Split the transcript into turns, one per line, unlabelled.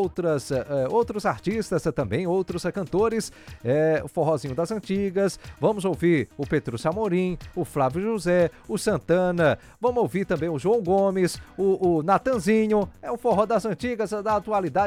outros artistas também, outros cantores, o forrozinho das antigas. Vamos ouvir o Petrúcio Amorim, o Flávio José, o Santana, vamos ouvir também o João Gomes, o Natanzinho, o forró das antigas, da atualidade.